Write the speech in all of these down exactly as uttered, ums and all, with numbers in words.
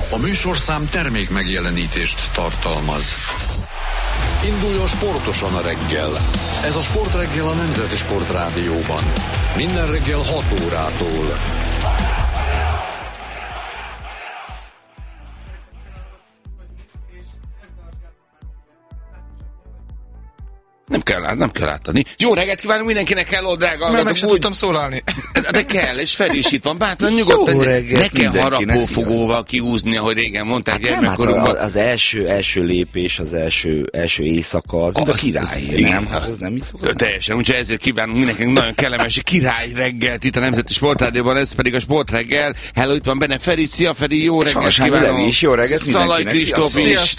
A műsorszám termék megjelenítést tartalmaz. Induljon sportosan a reggel. Ez a Sportreggel a Nemzeti Sportrádióban. Minden reggel hat órától. Nem kell, nem kell átadni. Jó reggelt kívánunk mindenkinek, hello, drága hallgatók. Meg sem tudtam szólalni. De kell, és Feri is itt van. Bátran nyugodtan, ne kell harapófogóval kiúzni, ahogy régen mondták hát gyermekkoromban. Hát az első, első lépés, az első, első éjszaka, az, az mint a király, nem? Hát az nem így szokott. Teljesen, úgyhogy ezért kívánunk mindenkinek nagyon kellemes király reggelt itt a Nemzeti Sportrádióban, ez pedig a Sportreggel. Hello, itt van benne Feri, szia Feri, jó reggelt kívánunk. Is, jó reggelt Szalai Kristóf is,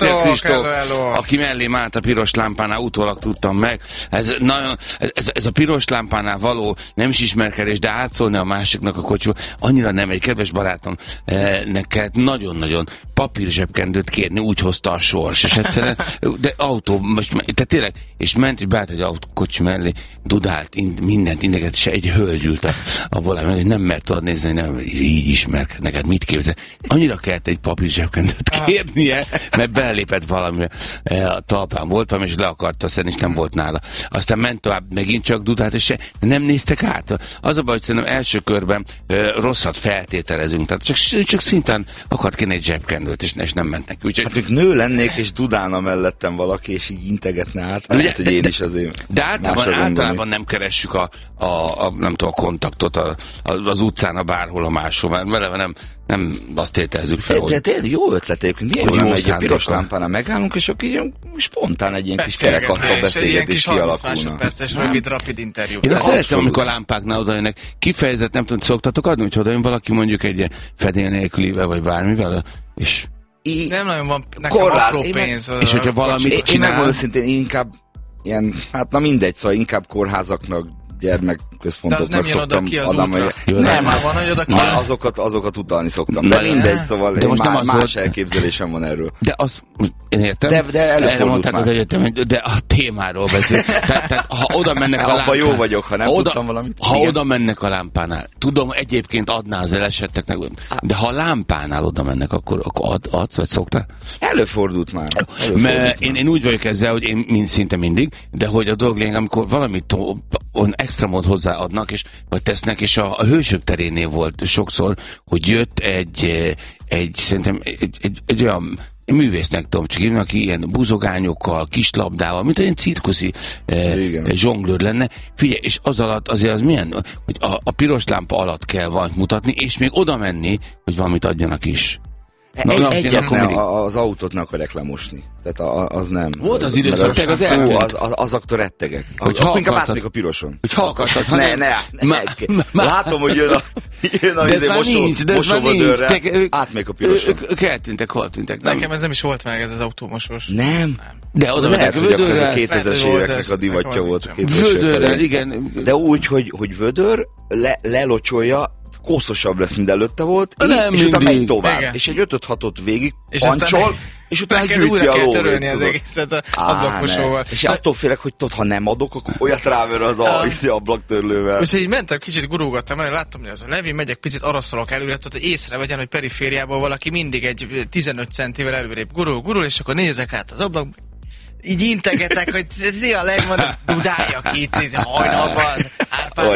aki mellém állt a piros lámpánál, utólag tudtam meg. Ez, nagyon, ez, ez a piros lámpánál való nem is ismerkedés, de átszólni a másiknak a kocsiba, annyira nem. Egy kedves barátom eh, neked nagyon-nagyon papír zsebkendőt kérni, úgy hozta a sors, és egyszerűen, de autó, most, tehát tényleg, és ment, és beállt egy autó kocsi mellé, dudált, ind, mindent, indeket, és egy hölgy ült a, a volán mellé, nem mert tudod nézni, nem, így ismerked, neked mit képzel. Annyira kellett egy papír zsebkendőt kérnie, mert belépett valami eh, a talpán voltam, és le akarta szedni, és nem volt nála. Aztán ment tovább, megint csak dudált, és se, nem néztek át. Az a baj, hogy szerintem első körben e, rosszat feltételezünk, tehát csak, csak szintén akart kéne egy zsebkendőt, és, és nem mentek. Úgyhogy... Hát, nő lennék, és dudálna mellettem valaki, és így integetne át. Lehet, hogy én de, is azért. De általában, általában nem keressük a, a, a, nem tudom, a kontaktot a, a, az utcán, a bárhol, a máshol, mert vele nem, nem azt tételezzük fel, de, hogy... De tényleg jó ötlet egyébként. Milyen jó, hogy egy piros lámpánál megállunk, és akkor így spontán egy ilyen kis kerekasztal beszélgetés kialakulna. Másodperces, rövid, rapid interjú. Én azt szeretem, amikor a lámpáknál odajönnek. Kifejezett, nem tudom, szoktatok adni, hogy odajön valaki mondjuk egy ilyen fedél nélkülivel, vagy bármivel, és... I... Nem nagyon van nekem korlát, apró pénz. Meg... És hogyha valamit én, csinál... Én megmondom szintén, én inkább ilyen, hát na mindegy, szóval inkább kórházaknak, gyermekközpontoknak szoktam ki az adni. Nem, már van, hogy oda ki. Azokat, azokat utalni szoktam. De mindegy, szóval de most má, nem más volt... elképzelésem van erről. De az, én értem. De, de előfordult már. Az egyetem, de a témáról beszél. Tehát, tehát ha oda mennek a lámpánál... Abba jó vagyok, ha nem ha tudtam oda, valamit. Ha igen. Oda mennek a lámpánál, tudom, egyébként adná az elesetteknek, de ha a lámpánál oda mennek, akkor, akkor ad, adsz, vagy szoktál? Előfordult már. Előfordult Mert már. Én, én úgy vagyok ezzel, hogy én mind szinte mindig, de hogy a dolog lényeg, amikor valamit extra mód hozzáadnak, és, vagy tesznek, és a, a hősök terénél volt sokszor, hogy jött egy, egy szerintem egy, egy, egy olyan művésznek tudom csak írni, aki ilyen buzogányokkal, kislabdával, mint olyan cirkuszi eh, zsonglőr lenne. Figyelj, és az alatt azért az milyen, hogy a, a piros lámpa alatt kell valamit mutatni, és még oda menni, hogy valamit adjanak is. Na, egy, egyetlen az autót ne akarják lemosni. Tehát az nem. Volt az időszak, az, az eltűnt. Az, az, azoktól rettegek. Hogy akkor inkább átmék a piroson. Hogy ha akartad. Ne, ne, ne. Látom, hogy jön a, jön a de ez már nincs, de ez már nincs. Átmék a piroson. Ők eltűntek, hol tűntek. Nekem ez nem is volt meg, ez az autómosos. Nem. De oda lehet, hogy ez a kétezres éveknek a divatja volt. Vödörrel, igen. De úgy, hogy vödör lelocsolja, kószosabb lesz, mint előtte volt, nem és utána megy tovább. Igen. És egy ötöt hatot végig és pancsol, és utána gyűjti a lóvét. törölni az egészet ablakosóval. És attól félek, hogy tudod, ha nem adok, akkor olyat ráver az a ablaktörlővel. Úgyhogy így mentem, kicsit gurulgattam, mert láttam, hogy ez a Levi, megyek, picit araszolok előre, tudod, hogy észrevegyen, hogy perifériából valaki mindig egy tizenöt centivel előrébb gurul, gurul, és akkor nézek át az ablak, így integetek, hogy szia, legmondom, dudáljak itt, hajnalban, Árpád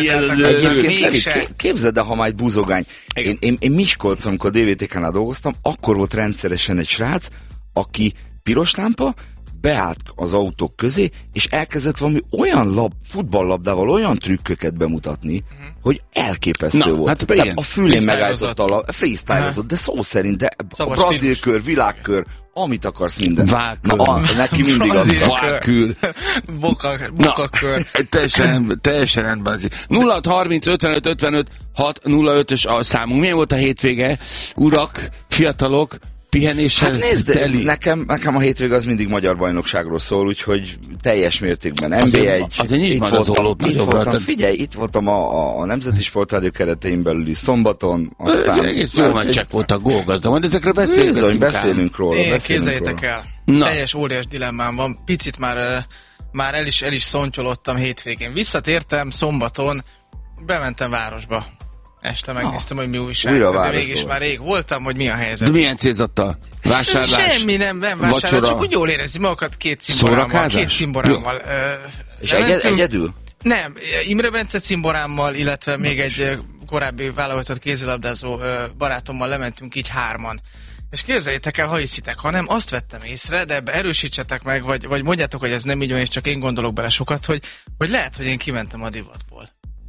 híd képzeld el, ha már egy buzogány. Én, én, én Miskolcon, amikor dé vé té ká-nál dolgoztam, akkor volt rendszeresen egy srác, aki piros lámpa, beállt az autók közé, és elkezdett valami olyan lab, futballlabdával olyan trükköket bemutatni, uh-huh. hogy elképesztő Na, volt. Hát Tehát a fülén megállított a freestylezott, de szó szerint, de Szabad a brazilkör, világkör, amit akarsz, minden. Válkör. Na, neki mindig az. Válkür. Bokakör. Teljesen, teljesen rendben. nulla hat harminc ötvenöt ötvenöt hat nulla ötös a számunk. Milyen volt a hétvége? Urak, fiatalok, pihenéssel hát nézd, teli. Nekem, nekem a hétvége az mindig magyar bajnokságról szól, úgyhogy teljes mértékben em bé egy. Azért nincs már az ollót itt voltam, figyelj, itt voltam a, a, a Nemzeti Sportrádió keretein belüli szombaton, aztán... Egész jó meccset volt a gólgazda, majd ezekről beszélünk. beszélünk róla. Én beszélünk képzeljétek róla. el, Na. teljes óriás dilemmám van, picit már, már el is, el is szontyolottam hétvégén. Visszatértem szombaton, bementem városba. Este megnéztem, ah, hogy mi újság. De mégis már rég voltam, hogy mi a helyzet. De milyen célzattal? Vásárlás? Semmi nem, nem vásárlás, csak úgy jól érezni magukat két cimborámmal. Két cimborámmal. Ö, És egyed, egyedül? Nem, Imre Bence cimborámmal, illetve még egy korábbi válogatott kézilabdázó barátommal lementünk így hárman. És képzeljétek el, ha hiszitek, ha nem, azt vettem észre, de ebbe erősítsetek meg, vagy, vagy mondjátok, hogy ez nem így van, és csak én gondolok bele sokat, hogy, hogy lehet, hogy én kimentem a divatból.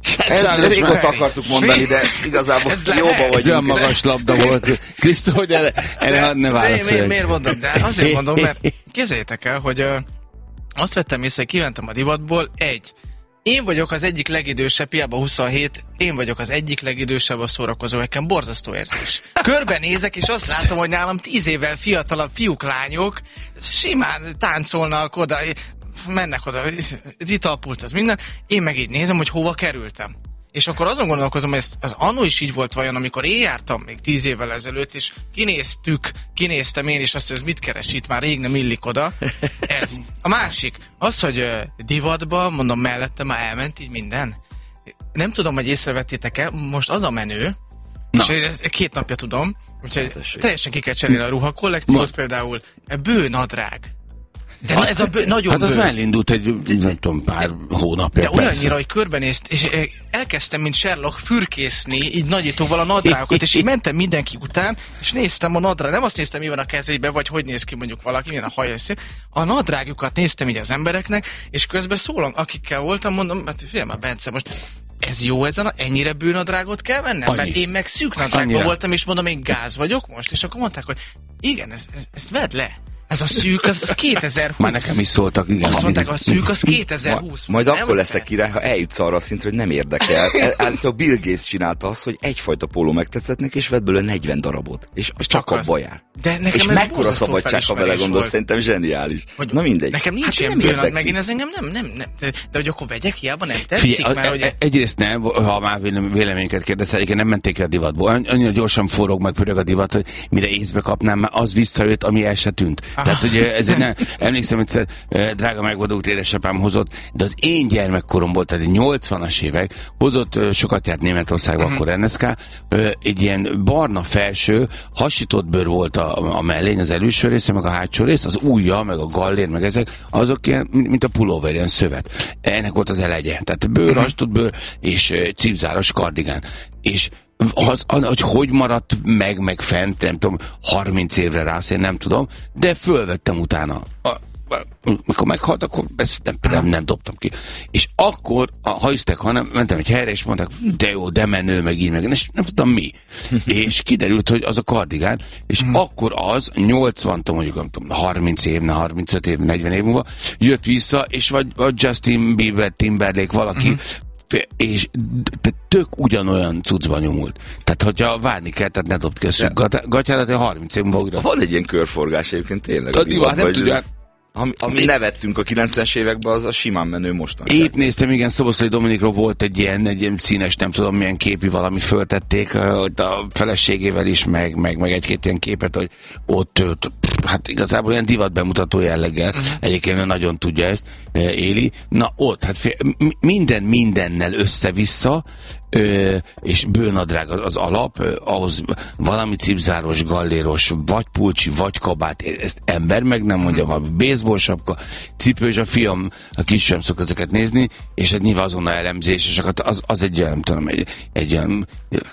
Ezt régóta akartuk mondani, de igazából jóba vagyunk. Ez olyan magas labda volt. Krisztó, hogy erre, erre ne válaszolj. Miért, miért mondom? De azért mondom, mert képzeljétek el, hogy ö, azt vettem észre, hogy kimentem a divatból, egy. Én vagyok az egyik legidősebb, hiába huszonhét, én vagyok az egyik legidősebb a szórakozó, nekem borzasztó érzés. Körbenézek, és azt látom, hogy nálam tíz évvel fiatalabb fiúk, lányok simán táncolnak oda, mennek oda, az italpult, az minden. Én meg így nézem, hogy hova kerültem. És akkor azon gondolkozom, hogy ez, az annó is így volt vajon, amikor én jártam még tíz évvel ezelőtt, és kinéztük, kinéztem én, és azt, hogy ez mit keres itt, már rég nem illik oda. Ez. A másik, az, hogy uh, divatba, mondom, mellette már elment így minden. Nem tudom, hogy észrevettétek-e, most az a menő, na. És ez két napja tudom, úgyhogy hát, teljesen ki kell cserélni a ruhakollekciót, például bőnadrág. De hát, ez a bő, nagyon hát az bő. már elindult egy, nem tudom, pár hónapja. De persze. Olyannyira, hogy körbenézt, és elkezdtem, mint Sherlock, fürkészni, így nagyítóval a nadrágokat, és így mentem mindenki után, és néztem a nadrág, nem azt néztem, mi van a kezébe, vagy hogy néz ki mondjuk valaki, milyen a haja szép. A nadrágjukat néztem így az embereknek, és közben szólom, akikkel voltam, mondom, hát figyelj már, Bence, most ez jó ezen, ennyire bőnadrágot kell vennem? Annyi. Mert én meg szűk nadrágban voltam, és mondom, én gáz vagyok most, és akkor mondták, hogy igen, ez, ez, ezt vedd le. Ez a szűk, az, az kétezer-húsz. Már nekem is szóltak, igen. Azt mondták, a szűk, az kétezer-húsz. Ma, majd nem akkor leszek király, ha eljutsz arra a szintre, hogy nem érdekel. Állítólag Bill Gates csinálta azt, hogy egyfajta póló megtetszetnek, és vett belőle negyven darabot. És az csak abba jár. De nekem és ez mekkora szabadság, ha vele gondolsz, szerintem zseniális. Hogy na mindegy. Nekem nincs hát ilyen bőnad, meg én ez engem nem, nem, nem. De, de hogy akkor vegyek, hiába nem tetszik, Figyelj, mert ugye... Egyrészt nem, ha már véleményeket kérdezel, egyébként nem menték el a divatból. Annyira gyorsan forog meg pörög a divat, hogy mire észbe kapnám, már az visszajött, ami el se tűnt. Tehát ugye ez ne, emlékszem, hogy drága megvadult édesapám hozott, de az én gyermekkoromból, tehát nyolcvanas évek, hozott, sokat járt Németországban, uh-huh. akkor en es ká, egy ilyen barna felső, hasított bőr volt a, a mellény, az előső része, meg a hátsó rész, az ujja, meg a gallér, meg ezek, azok ilyen, mint a pulóver, ilyen szövet. Ennek volt az elegye. Tehát bőr, uh-huh. hasított bőr, és cipzáros kardigán. És az, hogy hogy maradt meg, meg fent, nem tudom, harminc évre rá, én nem tudom, de fölvettem utána. A, mikor meghalt, akkor ezt nem, nem, nem dobtam ki. És akkor, ha hisztek, ha nem, mentem egy helyre, és mondták, de jó, de menő, meg így, meg és nem tudtam mi. És kiderült, hogy az a kardigán, és mm. akkor az nyolcvan, mondjuk, nem tudom, harminc év, harmincöt év, negyven év múlva, jött vissza, és vagy, vagy Justin Bieber, Timberlake, valaki, mm. és tök ugyanolyan cuccban nyomult. Tehát, hogyha várni kell, tehát ne dobd ki a szűk gatyárat, hogy harminc év múlva újra. Van egy ilyen körforgás egyébként tényleg. A divat, nem tudják. Ami, ami nevettünk a kilencvenes években, az a simán menő mostan. Épp néztem, igen, Szoboszlai Dominikról volt egy ilyen, egy ilyen színes, nem tudom milyen képi valami, föltették ott a feleségével is, meg, meg, meg egy-két ilyen képet, hogy ott, ott hát igazából ilyen divat bemutató jelleggel, uh-huh. egyébként nagyon tudja ezt, Éli. Na ott, hát fél, minden mindennel össze-vissza, Ö, és bőnadrág az, az alap, ö, ahhoz valami cipzáros, galléros, vagy pulcsi, vagy kabát, ezt ember meg nem mondja, valami baseball sapka, cipő, és a fiam, a kisfiam szokott ezeket nézni, és egy nyilván azonnal elemzés, és az, az egy, nem tudom, egy, egy olyan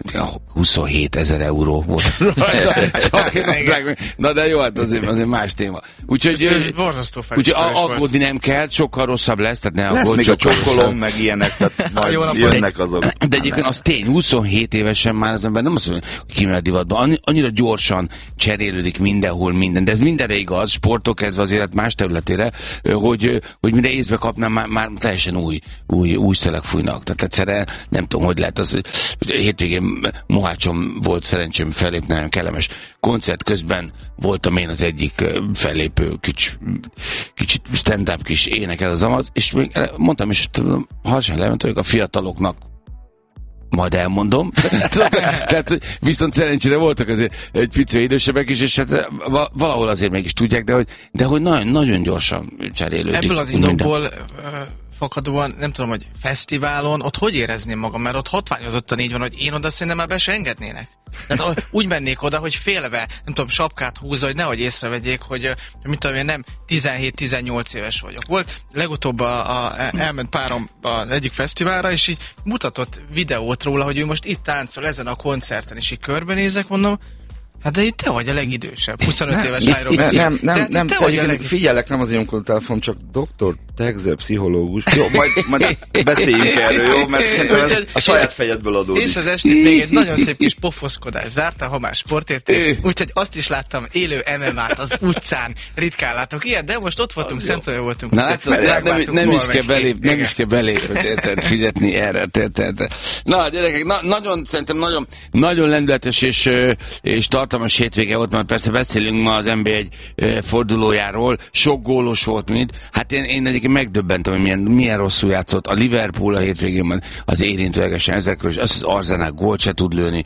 huszonhét ezer euró volt. Na de jó, hát azért, azért más téma. Úgyhogy, ez, ez borzasztó úgyhogy aggódni nem kell, sokkal rosszabb lesz, tehát ne lesz aggódj. Lesz még a csokolom, meg ilyenek, tehát majd jönnek azok. De egyébként az tény, huszonhét évesen már az ember nem azt mondja, hogy kimegy a divatba. Annyira gyorsan cserélődik mindenhol minden, de ez mindenre igaz, sportok kezdve az élet más területére, hogy, hogy mire észbe kapnám, már, már teljesen új, új, új szelek fújnak. Tehát egyszerre nem tudom, hogy lehet az, hogy hétvégén Mohácson volt szerencsém fellépni, nagyon kellemes koncert közben voltam én az egyik fellépő kicsi, kicsit stand-up kis énekel az amaz, és még mondtam is, hogy hasonló lement, hogy a fiataloknak majd elmondom. Tehát viszont szerencsére voltak azért egy pici idősebbek is, és hát valahol azért mégis tudják, de hogy, de hogy nagyon, nagyon gyorsan cserélődik. Ebből az indokból fakadóan, nem tudom, hogy fesztiválon, ott hogy érezném magam, mert ott hatványozottan így van, hogy én oda szerintem már be se engednének. Tehát úgy mennék oda, hogy félve, nem tudom, sapkát húzza, hogy nehogy észrevegyék, hogy mit tudom én, nem tizenhét-tizennyolc éves vagyok. Volt legutóbb a, a, elment párom az egyik fesztiválra, és így mutatott videót róla, hogy ő most itt táncol ezen a koncerten, és így körbenézek, mondom, hát de itt te vagy a legidősebb, huszonöt éves lányról beszélünk. Nem, nem, nem, te te leg... figyelek, nem az én telefon, csak doktor Tegzer, pszichológus. Jó, majd, majd beszéljünk erről, jó? Mert ez a saját fejedből adódik. És az estét még egy nagyon szép kis pofoszkodás zárta, ha már sportérték. Úgyhogy azt is láttam, élő em em á-t az utcán. Ritkán látok ilyet, de most ott voltunk, Szentolja voltunk. Na, hát, nem, nem, nem, is kell belép, nem is kell belépni, fizetni erre. Na, gyerekek, na, nagyon, szerintem nagyon, nagyon lendületes és, és tartalmas hétvége volt, mert persze beszélünk ma az en bé egy fordulójáról, sok gólos volt mind. Hát én, én egyébként megdöbbentem, hogy milyen, milyen rosszul játszott a Liverpool a hétvégén, az érintőlegesen ezekről, és az, az Arsenal gólt se tud lőni,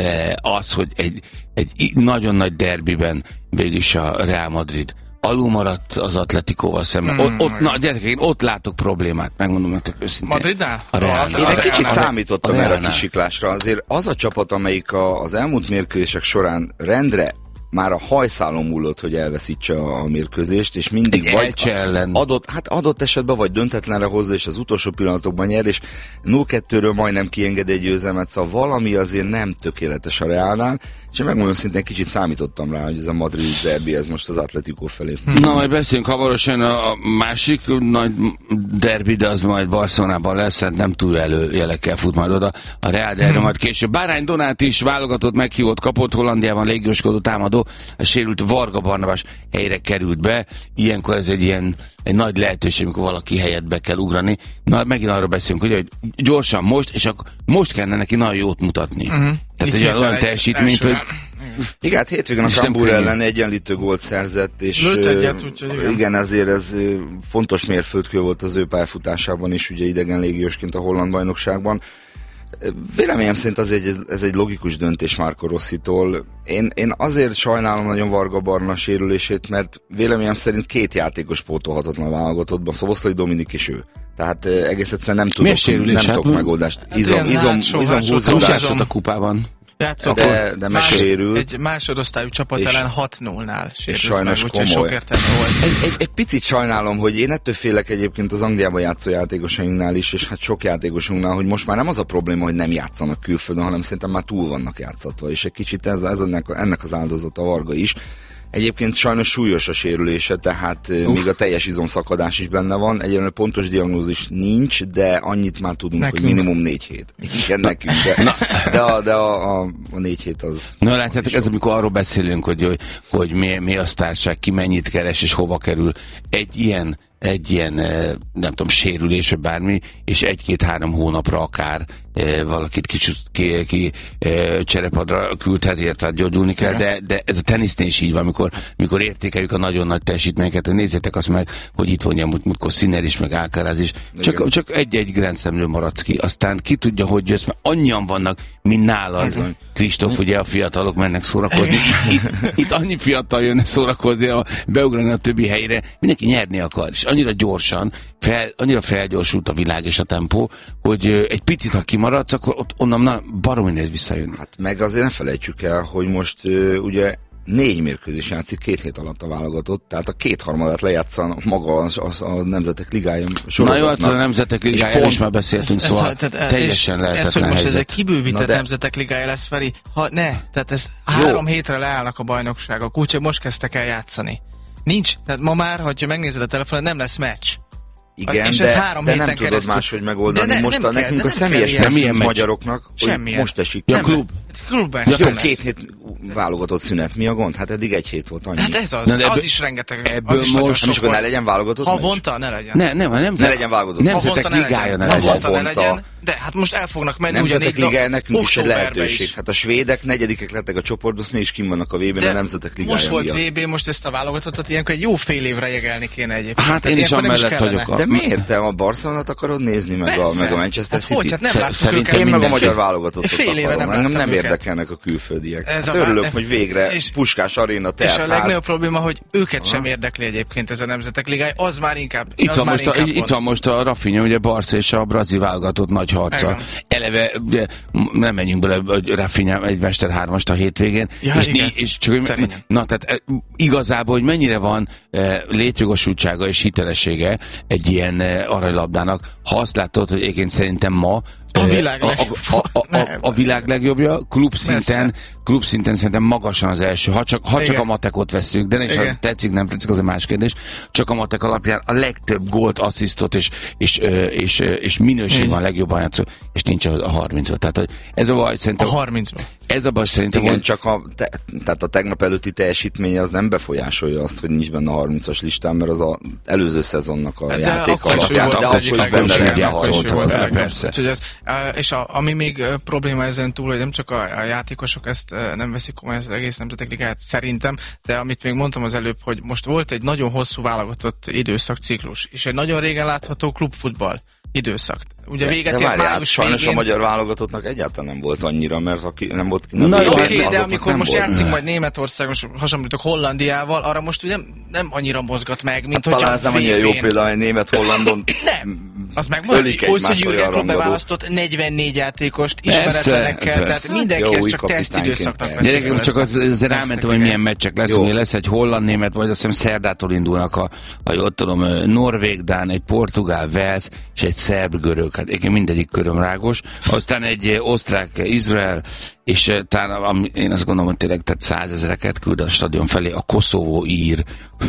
az, hogy egy, egy nagyon nagy derbiben végig a Real Madrid alul maradt az Atletikóval szemben. Mm, ott, ott, na, gyerekek, én ott látok problémát, megmondom nektek őszintén. Madridnál? A Reálnál. Én egy kicsit számítottam erre a kisiklásra. Azért az a csapat, amelyik a, az elmúlt mérkőzések során rendre már a hajszálon múlott, hogy elveszítse a mérkőzést, és mindig egy vagy ellen. adott, hát adott esetben vagy döntetlenre hozza, és az utolsó pillanatokban nyer, és nulla kettőről majdnem kienged egy győzelmet, szóval valami azért nem tökéletes a Reálnál, és én megmondom szintén kicsit számítottam rá, hogy ez a Madrid derbi, ez most az Atletico felé. Na, majd beszélünk hamarosan a másik nagy derbi, de az majd Barcelonában lesz, hát nem túl előjelekkel fut majd oda a Real, de erre majd később. Bárány Donát is válogatott meghívót kapott, Hollandiában légióskodó támadó, a sérült Varga Barnabás helyre került be, ilyenkor ez egy ilyen egy nagy lehetőség, amikor valaki helyett be kell ugrani. Na, megint arról beszélünk, hogy, hogy gyorsan most, és akkor most kellene neki nagyon jót mutatni. Uh-huh. Tehát egy olyan teljesítményt, hogy... Igen, hát hétvégén a Kambur ellen egyenlítő gólt szerzett, és egyet, úgyhogy igen. igen, ezért ez fontos mérföldkő volt az ő pályafutásában is, ugye idegen légiósként a holland bajnokságban. Véleményem szerint az egy, ez egy logikus döntés Marco Rossitól. Én, én azért sajnálom nagyon Varga Barna sérülését, mert véleményem szerint két játékos pótolhatatlan válogatottban, Szoboszlai Dominik és ő. Tehát egész egyszerűen nem tudok, nem tudok hát, megoldást. Izom, izom, izom húzódásot a kupában. Játszott, de, de megsérült. Egy másodosztályú csapat ellen hat nullnál sérült sajnos meg, komoly. Sok értelme volt. Egy, egy, egy picit sajnálom, hogy én ettől félek egyébként az Angliában játszó játékosainknál is, és hát sok játékosunknál, hogy most már nem az a probléma, hogy nem játszanak külföldön, hanem szerintem már túl vannak játszatva, és egy kicsit ez, ez ennek, ennek az áldozata Varga is. Egyébként sajnos súlyos a sérülése, tehát Uf. még a teljes izomszakadás is benne van. Egyelőre pontos diagnózis nincs, de annyit már tudunk, nekünk. Hogy minimum négy hét. Igen, nekünk, de, de, a, de a, a, a négy hét az... Na látjátok, ez amikor arról beszélünk, hogy, hogy, hogy mi, mi a sztárság, ki mennyit keres és hova kerül. Egy ilyen egy ilyen, nem tudom, sérülés, vagy bármi, és egy-két-három hónapra akár valakit kicsit ki, ki cserepadra küldhet, illetve gyógyulni kell, de, de ez a tenisznél is így van, amikor, amikor értékeljük a nagyon nagy teljesítményeket, nézzétek azt meg, hogy itt vonja Mutkó Sinner is, meg Alcaraz is, csak, csak egy-egy Grand Slamről maradsz ki, aztán ki tudja, hogy jössz, mert annyian vannak, mint nálad, Kristóf, ugye a fiatalok mennek szórakozni, itt, itt annyi fiatal jönne szórakozni, a, beugrani a többi helyre, mindenki nyerni akar, és annyira gyorsan, fel, annyira felgyorsult a világ és a tempó, hogy egy picit, ha kimaradsz, akkor ott onnan na, baromi nehéz visszajönni. Hát meg azért ne felejtsük el, hogy most uh, ugye négy mérkőzés játszik két hét alatt a válogatott, tehát a kétharmadát lejátsza maga a, a, a Nemzetek Ligája sorozatnak. Na jó, hát a Nemzetek Ligája is már beszéltünk, ez, szóval ez, tehát, teljesen lehetetlen ez, hogy most helyzet. ez egy kibővített de... Nemzetek Ligája lesz, Feri, ha ne, tehát ez három jó. hétre leállnak a bajnokságok, úgyhogy most kezdtek el játszani. Nincs, tehát ma már, ha megnézed a telefonon, nem lesz meccs. Igen, és de, ez három de nem tudod máshogy megoldani. Ne, most a, nekünk kell, a személyes nem magyaroknak, hogy most esik. Ja, klub. Klubben. Ja, jó, két hét válogatott szünet. Mi a gond? Hát eddig egy hét volt annyi. Hát ez az. Na, az ebből, is rengeteg. Ebből az most... Nem is, akkor ne legyen válogatott meccs? Havonta ne legyen. Ne, nem, nem, ne legyen válogatott. Nemzetek Ligája ne legyen. Havonta ne legyen. De hát most el fognak menni Nemzetek Ligája nekünk is egy lehetőség. Hát a svédek negyedikek lettek a csoportban, mi is kim vannak a vé bén a Nemzetek Ligája. Most volt vé bé, most ezt a válogatottat ilyenkor egy jó fél évre jegelni kéne egyébként. Hát én is amellett vagyok. De miért te a Barcelonát akarod nézni, meg a, meg a Manchester City? Hát nem láttuk őket. Én meg a magyar válogatottot akarom. Nem érdekelnek a külföldiek. Ez a örülök, hogy végre és, Puskás Aréna telt És a legnagyobb probléma, hogy őket sem érdekli egyébként ez a Nemzetek Ligája, az már inkább Itt, az van, már most inkább a, itt van most a Rafinha, ugye Barca és a brazil válogatott nagy harca. Igen. Eleve, ugye, nem menjünk bele, hogy Rafinha egy Mester hármast a hétvégén. Ja, és, igen. és csak, na, tehát igazából, hogy mennyire van eh, létjogosultsága és hitelessége egy eh, aranylabdának, ha azt látod, hogy egyébként szerintem ma a világ, a, a, a, a, a világ legjobbja, klub szinten, klub szinten szerintem magasan az első, ha csak, ha csak a matekot vesszük, de és ha tetszik, nem tetszik, az a más kérdés, csak a matek alapján a legtöbb gólt, asszisztot és, és, és, és minőség van a legjobban játszó, és nincs a harmincban. Tehát ez a baj szerintem... A harmincban. Ez a baj szerintem... Igen, csak a, te, tehát a tegnap előtti teljesítmény az nem befolyásolja azt, hogy nincs benne a harmincas listán, mert az az előző szezonnak a de játéka alapján, de akkor is benne a harmincban. Persze. És a, ami még probléma ezen túl, hogy nem csak a, a játékosok ezt nem veszik komolyan, az egész Nemzetek Ligáját szerintem, de amit még mondtam az előbb, hogy most volt egy nagyon hosszú válogatott időszakciklus, és egy nagyon régen látható klubfutball időszak. Ugye de, véget de ért május sajnos végén... a magyar válogatottnak egyáltalán nem volt annyira, mert aki nem volt... Nem Na jó, oké, okay, de amikor most volt. játszik majd Németország, most hasonlítok Hollandiával, arra most ugye nem, nem annyira mozgat meg, mint hát hogy talán ez nem annyira jó példa, hogy Német-Hollandon nem. Az megmondja, hogy hogy Jürgen beválasztott negyvennégy játékost ismeretlenekkel, tehát mindenki ezt csak tesztidőszaknak veszik. Gyerekek, csak azért rámentem, hogy milyen meccsek lesz, hogy lesz egy holland-német, vagy azt hiszem szerdától indulnak a, ha jól tudom, norvég-dán, egy portugál, Wales, és egy szerb-görög, hát én mindegyik körömrágos, aztán egy osztrák-izrael, és talán én azt gondolom, hogy tényleg tehát százezreket küld a stadion felé a koszovó-ír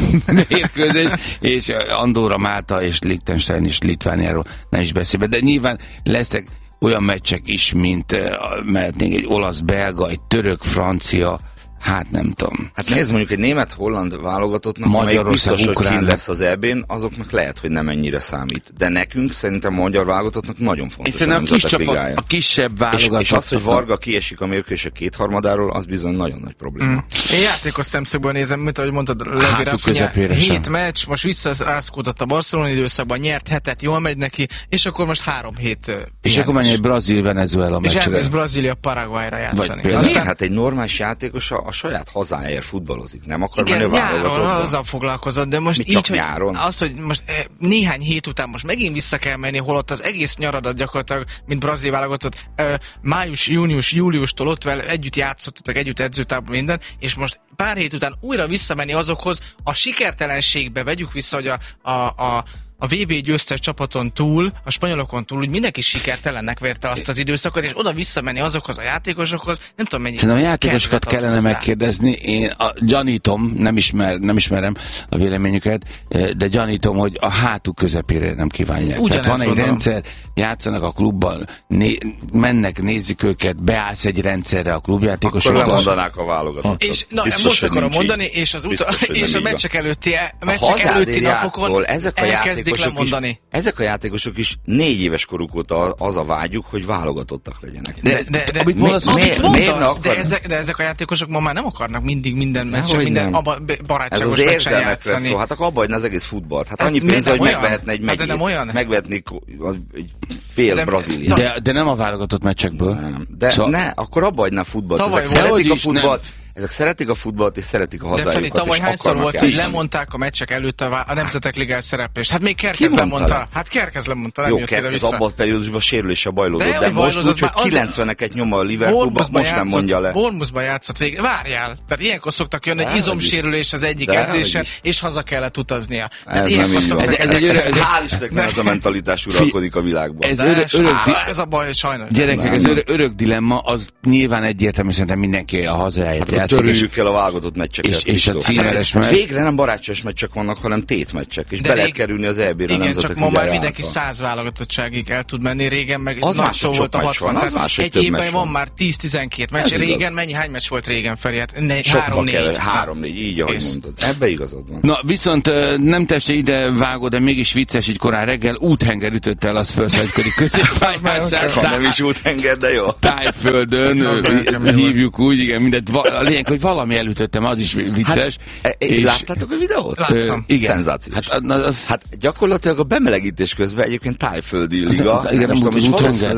mérkőzés, és Andorra, Málta és Liechtenstein és Litvániáról nem is beszélve, de nyilván lesznek olyan meccsek is, mint mehetnénk egy olasz-belga, egy török-francia, hát nem tudom. Hát nézd, mondjuk egy német-holland válogatottnak, amelyik biztos, hogy kint lesz az é bén, azoknak lehet, hogy nem ennyire számít. De nekünk szerintem a magyar válogatottnak nagyon fontos. Hiszen a, kis csapat, a kisebb válogatott. És, és az, hogy Varga kiesik a mérkőzések kétharmadáról, az bizony nagyon nagy probléma. Mm. Én játékos szemszögből nézem, mint ahogy mondtad, Levi Rafinha, hét meccs, most visszarázkódott a Barcelona időszakban, nyert hetet, jól megy neki, és akkor most három hét. És akkor menj egy Brazil-Venezuela meccsre. És elmész Brazília Paraguayra játszani. Aztán... Hát egy normális játékos a saját hazáért futballozik, nem akar igen, menni a válogatottba. Azzal foglalkozott, de most mit így, hogy nyáron? Az, hogy most eh, néhány hét után most megint vissza kell menni, holott az egész nyaradat gyakorlatilag, mint brazil válogatott, eh, május, június, júliustól ott vele együtt játszottak, együtt edzőtábor minden, és most pár hét után újra visszamenni azokhoz, a sikertelenségbe vegyük vissza, hogy a, a, a a vé bé győztes csapaton túl, a spanyolokon túl, úgy mindenki sikertelennek verte azt az időszakot, és oda visszamenni azokhoz a játékosokhoz, nem tudom mennyi. Szerintem a játékosokat kellene hozzá. megkérdezni, én a, gyanítom, nem, ismer, nem ismerem a véleményüket, de gyanítom, hogy a hátuk közepére nem kívánják. Tehát van egy gondolom. rendszer, játszanak a klubban, né, mennek, nézik őket, beállsz egy rendszerre a klubjátékosokkal. Akkor lemondanák a válogatott. És na, biztos, most akarom mondani, és, az uta, és a meccsek előtti, a meccsek előtti napokon elkezdik lemondani. Ezek a játékosok is négy éves koruk óta az a vágyuk, hogy válogatottak legyenek. De, de, de, amit mondasz, mi, miért, miért mondasz, de, ezek, de ezek a játékosok ma már nem akarnak mindig minden meccsen, minden abba, barátságos meccsen játszani. Szó, hát akkor abba hagyna az egész futballt. Hát annyi pénz, hogy megvehetne egy megét, megvehetni egy fél Brazíliát. De, de nem a válogatott meccsekből. Nem. De szóval... ne, akkor abba hagyna a futballt. Ezek szeretik a futballt. Ezek szeretik a futballt, és szeretik a hazájukat. De Feri, tavaly hányszor volt, hogy lemondták a meccsek előtt a, a Nemzetek Ligája szereplést? Hát még Kerkez lemondta. Hát Kerkez lemondta, nem jó, jött ide vissza. Jó, abban a periódusban sérülése bajlódott, de, de most úgy, hogy kilencveneket nyom a Liverpoolba, most játszott, nem mondja le. Bournemouthban játszott végig. Várjál! Tehát ilyenkor szoktak jönni egy izomsérülés az egyik edzésen, és haza kellett utaznia. Ez nem így van. Hál' Istennek ez a mentalitás uralkodik a világban. Ez a baj, sajnos. Gyerekek, ez örök dilemma, az nyilván egyértelmű, szerintem mindenki a hazáját játszik. Válogatott meccseket. És, és a címeres meccs. Végre nem barátságos meccsek vannak, hanem tétmeccsek. És be lehet kerülni az é bére. Igen, csak ma már mindenki száz válogatottságig el tud menni. Régen meg az nagy szó volt a hatvan. Van, az más, egy évben van már tíz-tizenkét meccs. Régen mennyi, hány meccs volt régen, Feri? Hát három-négy. három-négy, így ahogy mondod. Ebbe igazad van. Na, viszont nem teste ide vágod, de mégis vicces, így korán reggel úthenger ütötte el a Spurs egykori középpályását. Nem is úthenger, de jó. Tájföldön hívjuk úgy, igen, mindent. A lényeg, hogy valami elütöttem, az is vicces. Hát, és... Láttátok a videót? Láttam. Igen. Szenzációs. Hát, az... hát gyakorlatilag a bemelegítés közben egyébként tájföldi liga. Az, igen, nem tudom, hogy valószínűleg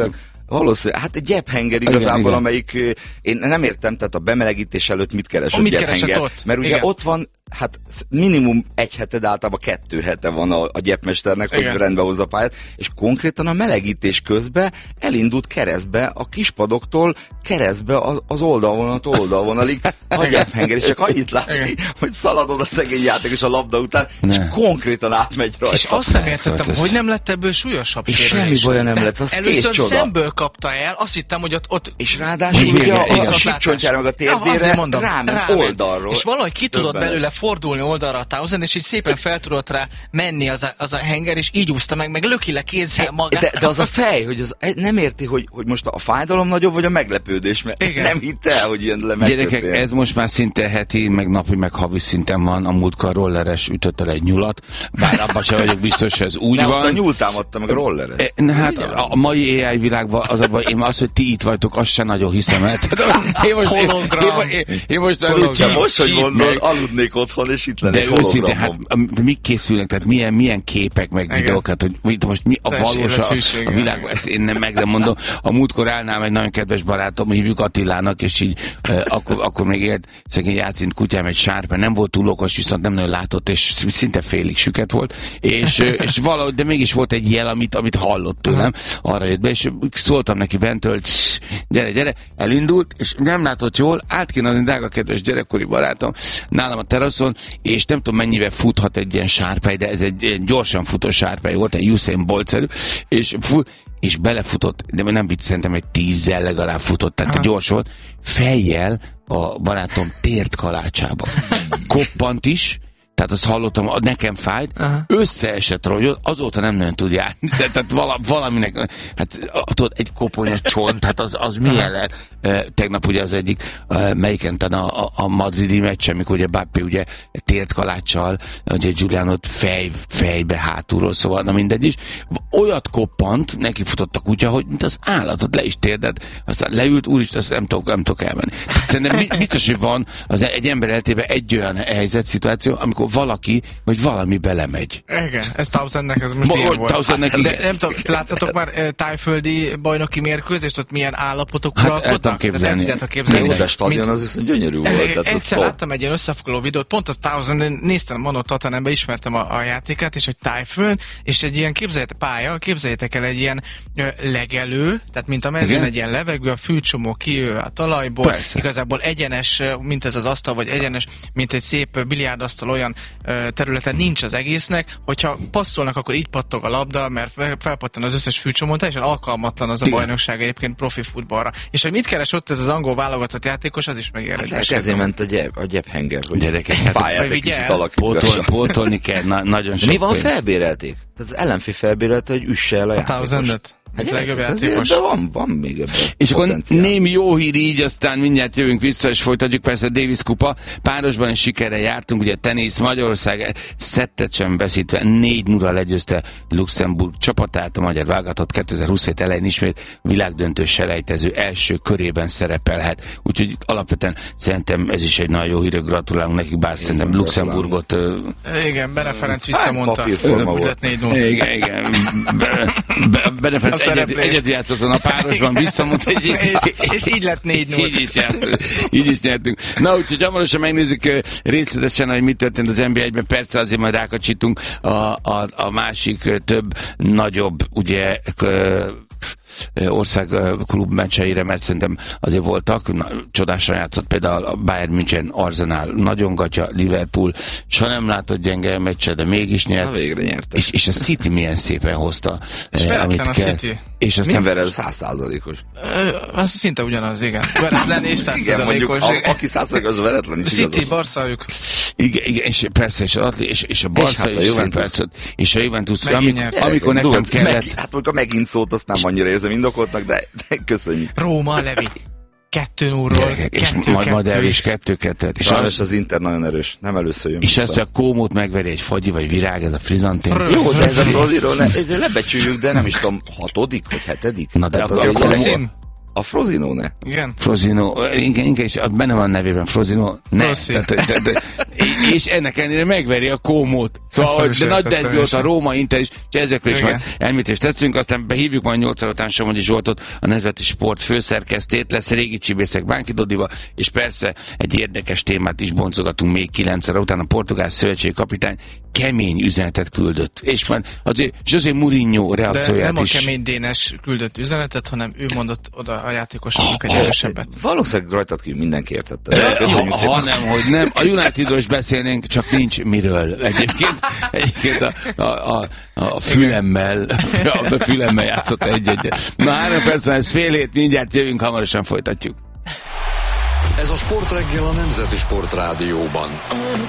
Valószínűleg, hát egy gyephenger igazából, igen, amelyik, én nem értem, tehát a bemelegítés előtt mit keres a, a gyephenger. Mert ugye igen. ott van, hát minimum egy heted, általában kettő hete van a, a gyepmesternek, igen. hogy rendbe hozza a pályát, és konkrétan a melegítés közben elindult keresztbe a kispadoktól keresztbe az, az oldalvonalat oldalvonalig a gyephenger, és csak annyit látni, hogy szaladod a szegény játékos a labda után, ne. és konkrétan átmegy rajta. És azt nem értettem, hogy nem lett ebből súlyosabb és semmi baja nem lett, az kész csoda. Szemből kapta el, azt hittem, hogy ott... ott és ráadásul ugye a, a sípcsontjára meg a térdére mondom, ráment oldalról. És valahogy ki tudott belőle fordulni oldalra a Townsend, és így szépen fel tudott rá menni az a, az a henger, és így úszta meg, meg löki le kézzel magát. De, de az a fej, hogy az nem érti, hogy, hogy most a fájdalom nagyobb, vagy a meglepődés, mert igen. nem hitte el, hogy ilyen le megtörtént. Gyerekek, ez most már szinte heti, meg napi, meg havi szinten van. A múltkor rolleres ütött el egy nyulat, bár abban sem vagyok biztos, hogy ez úgy de van. De a nyúl támadta meg a rolleres. E, hát a, a mai á i világban az a baj, én az, hogy ti itt vagytok, azt sem nagyon hiszem el. Én most, én, én, én, én most, most, most hogy mondod, aludnék otthon, és itt lenne egy hologram. Őszintén, hát mik készülnek, tehát milyen, milyen képek, meg igen. videók, hát, hogy most mi a valós a, a világban, ezt én nem, meg nem mondom. A múltkor állnám egy nagyon kedves barátom, hívjuk Attilának, és így uh, akkor, akkor még élt szegény Jácint kutyám egy sárpe, nem volt túl okos, viszont nem nagyon látott, és szinte félig süket volt, és, és valahogy, de mégis volt egy jel, amit, amit hallott tőlem, arra jött be, és szóltam neki bentől, hogy gyere, gyere, elindult, és nem látott jól, át kéne adni, drága kedves gyerekkori barátom, nálam a teraszon, és nem tudom mennyivel futhat egy ilyen sárpely, de ez egy, egy gyorsan futó sárpely volt, egy Usain Bolt-szerű, és, fu- és belefutott, de nem vicc, szerintem egy tízzel legalább futott, tehát aha. gyors volt, fejjel a barátom tért kalácsába. Koppant is, tehát azt hallottam, nekem fájt, aha. összeesett róla, azóta nem nagyon tud járni, tehát vala, valaminek, hát tudod, egy koponya csont, hát az, az milyen lehet. Tegnap ugye az egyik, melyiken a, a, a madridi meccs, amikor ugye Bappé ugye tért kaláccsal, ugye Giulianot fej, fejbe hátulról, szóval na mindegy is, olyat koppant, neki futott a kutya, hogy mint az állatot le is térdett, aztán leült, úristen, azt nem tudok, nem tudok elmenni. Szerintem biztos, hogy van az egy ember eltéve egy olyan helyzet, szituáció, amikor valaki, vagy valami belemegy. Igen, ez Townsendnek, ez most Mo- ilyen volt. Hát, de nem tudom, láttatok már e, tájföldi bajnoki mérkőzést, ott milyen állapotok hát uralkodnak? Képzelni. De képzelni. De a stadion az viszont gyönyörű volt. Egyszer láttam egy ilyen összefoglaló videót, pont az Townsend, néztem Manó Tatanembe, ismertem a, a játékát, és hogy tájföld, és egy ilyen képzeljétek pálya, képzeljétek el egy ilyen ö, legelő, tehát mint a mezőn egy ilyen levegő, a fűcsomó kiő a talajból, persze. Igazából egyenes, mint ez az asztal, vagy egyenes, mint egy szép biliárdasztal, olyan ö, területen nincs az egésznek, hogyha passzolnak, akkor így pattog a labda, mert felpattan az összes fűcsomó, teljesen alkalmatlan az a igen. bajnokság egyébként profi futballra. És hogy mit keres ott ez az angol válogatott játékos, az is megérdekes. Hát ezért ment a, gyep, a gyephenger, hogy gyerekek, hát pályát egy kicsit alakítgassak. Pótolni kell, na, nagyon sok. Mi van, felbérelték? Az ellenfél felbérelte, hogy üsse el a, a játékos. Hát legjobb játékos. De van, van még ebben. És akkor némi jó hír így, aztán mindjárt jövünk vissza, és folytatjuk persze a Davis kupa. Párosban is sikerrel jártunk, ugye tenisz, Magyarország szettet sem veszítve négy nulla legyőzte Luxemburg csapatát, a magyar válogatott kétezer-huszonhét elején ismét világdöntő selejtező első körében szerepelhet. Úgyhogy alapvetően szerintem ez is egy nagyon jó hír, gratulálunk nekik, bár igen, szerintem Luxemburgot... Igen, Bene Ferenc visszamondta. Papírforma volt. Igen, igen. Bene Ferenc Egyed, egyedül játszottan a párosban visszamondta, és, és, és így lett négy null. Így is játszottunk. Így is nyertünk. Na, úgyhogy hamarosan megnézzük részletesen, hogy mi történt az en bé egyben. Persze azért majd rákacsitunk a, a, a másik több, nagyobb, ugye, ország klub meccseire, mert szerintem azért voltak, na, csodásan játszott például a Bayern München, Arsenal, nagyon gatya, Liverpool, soha nem látott gyenge meccse, de mégis nyert. Na végre nyert. És, és a City milyen szépen hozta, és eh, amit a kell. City. És azt nem verel száz százalékos. Az szinte ugyanaz, igen. Veretlen és száz százalékos. Aki száz százalékos, veretlen is City, igazos. Barszájuk. Igen, igen, és persze, és, az, és, és a Barca és, és, hát és a Juventus, amikor, amikor nekem Dult, kellett... Meg, hát amikor megint szólt, azt nem annyira érzem indokoltnak, de, de köszönjük. Róma, Levi. Kettő nullról, és majd, majd el is kettő-kettőt. És az, az Inter nagyon erős, nem először jön és vissza. És ezt a Kómót megveri egy Fagyi vagy Virág, ez a Frizantén. Jó, de ez a Roziról, ne, lebecsüljük, de nem is tudom, hatodik vagy hetedik? Na de akkor, akkor, A Frosinone. Igen. Frosinone, igen, igen, és benne van nevében Frosinone. Ne. De, de, de, és ennek ellenére megveri a Kómót. Szóval, hogy de nagy derbi volt a Róma, Inter is, és ezekről is majd elmítést teszünk, aztán behívjuk majd nyolc óra után Somogyi Zsoltot, a Nemzeti Sport főszerkesztét, lesz Régi Csibészek Bánki Dodival, és persze egy érdekes témát is boncogatunk még kilenc óra után. A portugál szövetségi kapitány kemény üzenetet küldött. És már azért José Mourinho reakcióját nem is. Nem a kemény Dénes küldött üzenetet, hanem ő mondott oda a játékosoknak egy erősebbet. Valószínűleg rajtad ki mindenki értette. Ha, ha nem, hogy nem. A Unitedról is beszélnénk, csak nincs miről. Egyébként, egyébként a, a, a, a fülemmel, a fülemmel játszott egy-egyet. Na három perc, ez fél hét, mindjárt jövünk, hamarosan folytatjuk. Ez a Sportreggel a Nemzeti Sport Rádióban.